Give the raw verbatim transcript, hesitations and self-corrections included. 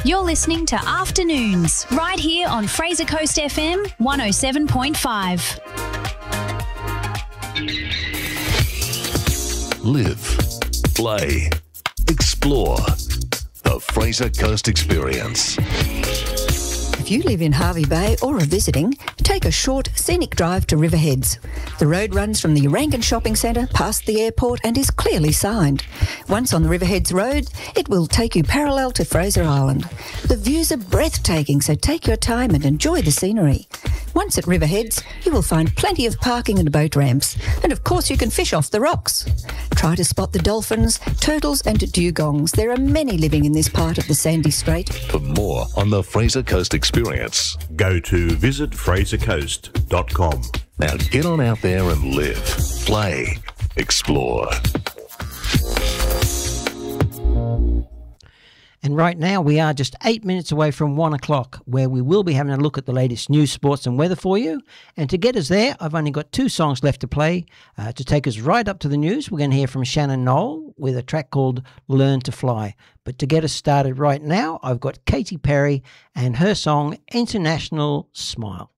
You're listening to Afternoons, right here on Fraser Coast F M one oh seven point five. Live, play, explore. The Fraser Coast Experience. If you live in Hervey Bay or are visiting, take a short, scenic drive to Riverheads. The road runs from the Urangan Shopping Centre past the airport and is clearly signed. Once on the Riverheads Road, it will take you parallel to Fraser Island. The views are breathtaking, so take your time and enjoy the scenery. Once at Riverheads, you will find plenty of parking and boat ramps. And of course, you can fish off the rocks. Try to spot the dolphins, turtles and dugongs. There are many living in this part of the Sandy Strait. For more on the Fraser Coast Experience, go to visit fraser coast dot com. Now get on out there and live, play, explore. And right now we are just eight minutes away from one o'clock, where we will be having a look at the latest news, sports and weather for you. And to get us there, I've only got two songs left to play. Uh, to take us right up to the news, we're going to hear from Shannon Knoll with a track called Learn to Fly. But to get us started right now, I've got Katy Perry and her song International Smile.